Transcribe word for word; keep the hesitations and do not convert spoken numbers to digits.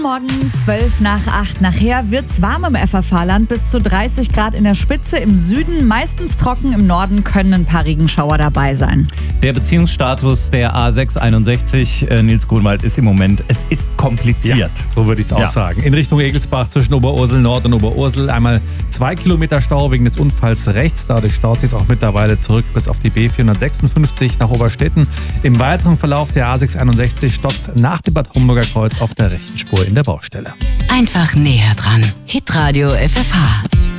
Morgen zwölf nach acht. Nachher wird's warm im F F H-Land, bis zu dreißig Grad in der Spitze. Im Süden meistens trocken, im Norden können ein paar Regenschauer dabei sein. Der Beziehungsstatus der A sechs einundsechzig, äh, Nils Grunwald, ist im Moment, es ist kompliziert. Ja, so würde ich es auch Ja. sagen. In Richtung Egelsbach zwischen Oberursel Nord und Oberursel einmal zwei Kilometer Stau wegen des Unfalls rechts. Dadurch staut sich auch mittlerweile zurück bis auf die B vierhundertsechsundfünfzig nach Oberstetten. Im weiteren Verlauf der A sechs einundsechzig stockt nach dem Bad Homburger Kreuz auf der rechten Spur in der Baustelle. Einfach näher dran. Hitradio F F H.